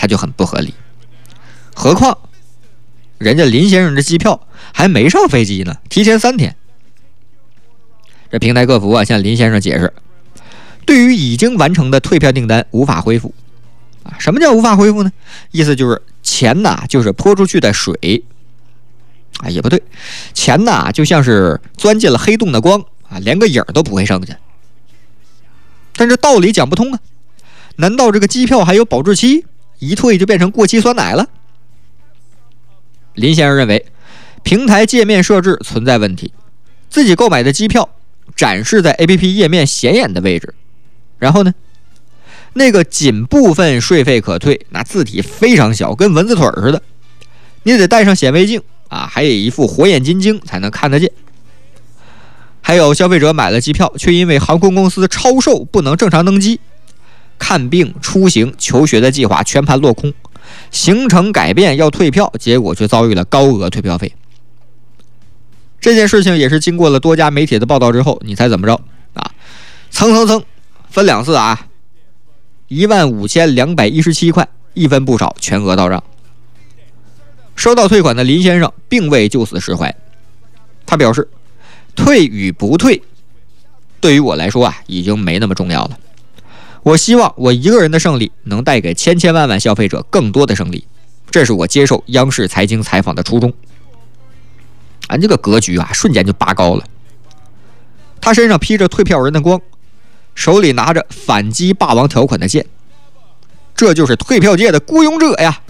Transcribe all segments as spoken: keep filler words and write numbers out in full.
他就很不合理。何况人家林先生的机票还没上飞机呢，提前三天。这平台客服啊向林先生解释，对于已经完成的退票订单无法恢复啊。什么叫无法恢复呢？意思就是钱呐就是泼出去的水啊，也不对，钱呐就像是钻进了黑洞的光啊，连个影儿都不会剩下。但这道理讲不通啊，难道这个机票还有保质期，一退就变成过期酸奶了？林先生认为平台界面设置存在问题，自己购买的机票展示在 A P P 页面显眼的位置，然后呢那个仅部分税费可退，那字体非常小，跟蚊子腿似的，你得戴上显微镜啊，还有一副火眼金睛才能看得见。还有消费者买了机票，却因为航空公司超售不能正常登机，看病、出行、求学的计划全盘落空，行程改变要退票，结果却遭遇了高额退票费。这件事情也是经过了多家媒体的报道之后，你猜怎么着啊？蹭蹭蹭分两次啊，一万五千两百一十七块，一分不少，全额到账。收到退款的林先生并未就此释怀，他表示，退与不退对于我来说啊已经没那么重要了，我希望我一个人的胜利能带给千千万万消费者更多的胜利，这是我接受央视财经采访的初衷。啊，这个格局啊瞬间就拔高了。他身上披着退票人的光，手里拿着反击霸王条款的剑，这就是退票界的孤勇者呀。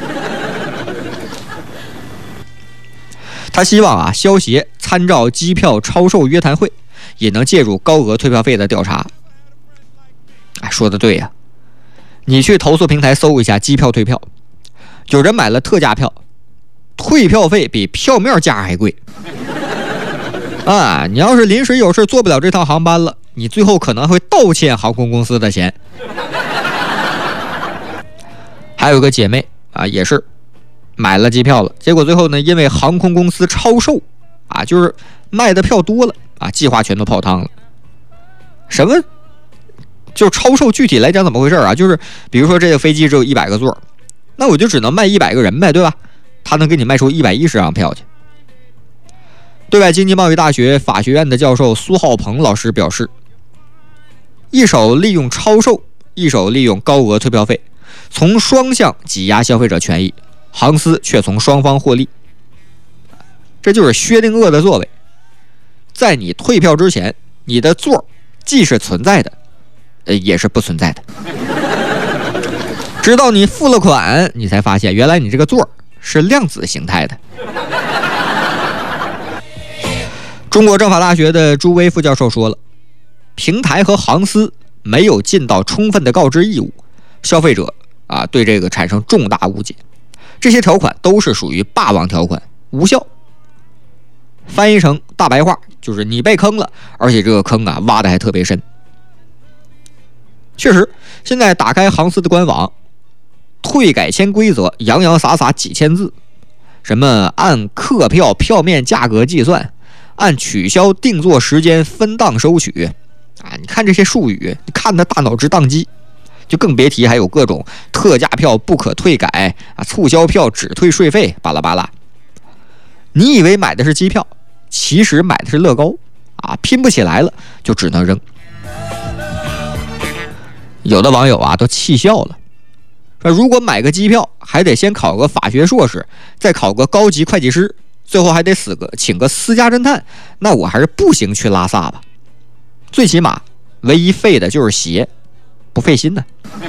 他希望啊，消协参照机票超售约谈会，也能介入高额退票费的调查。哎，说的对呀、啊，你去投诉平台搜一下机票退票，有人买了特价票，退票费比票面价还贵。啊，你要是临时有事坐不了这趟航班了，你最后可能会倒欠航空公司的钱。还有个姐妹啊，也是买了机票了，结果最后呢，因为航空公司超售啊，就是卖的票多了啊，计划全都泡汤了。什么？就超售，具体来讲怎么回事啊？就是比如说这个飞机只有一百个座，那我就只能卖一百个人呗，对吧？他能给你卖出一百一十张票去。对外经济贸易大学法学院的教授苏浩鹏老师表示，一手利用超售，一手利用高额退票费，从双向挤压消费者权益，航司却从双方获利。这就是薛定谔的作为，在你退票之前，你的座既是存在的，呃，也是不存在的。直到你付了款，你才发现原来你这个座是量子形态的。中国政法大学的朱威副教授说了，平台和航司没有尽到充分的告知义务，消费者啊对这个产生重大误解，这些条款都是属于霸王条款，无效。翻译成大白话就是你被坑了，而且这个坑啊挖的还特别深。确实，现在打开航司的官网，退改签规则洋洋洒洒几千字，什么按客票票面价格计算，按取消定座时间分档收取啊！你看这些术语，你看他大脑直宕机，就更别提还有各种特价票不可退改啊，促销票只退税费，巴拉巴拉。你以为买的是机票，其实买的是乐高啊！拼不起来了，就只能扔。有的网友啊都气笑了，说如果买个机票还得先考个法学硕士，再考个高级会计师，最后还得死个请个私家侦探，那我还是步行去拉萨吧。最起码唯一费的就是鞋，不费心呢。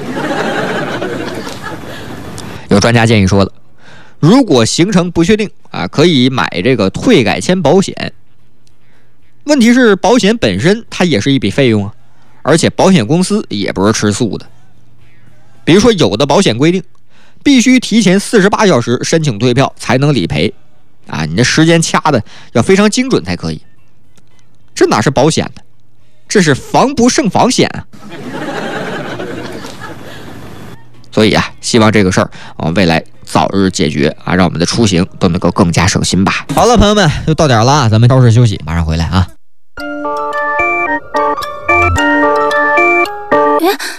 有专家建议说了，如果行程不确定啊，可以买这个退改签保险。问题是保险本身它也是一笔费用啊，而且保险公司也不是吃素的。比如说有的保险规定必须提前四十八小时申请退票才能理赔啊，你的时间掐的要非常精准才可以。这哪是保险呢？这是防不胜防险啊！所以啊，希望这个事儿啊未来早日解决啊，让我们的出行都能够更加省心吧。好了，朋友们，又到点了啊，咱们稍事休息，马上回来啊。 哎。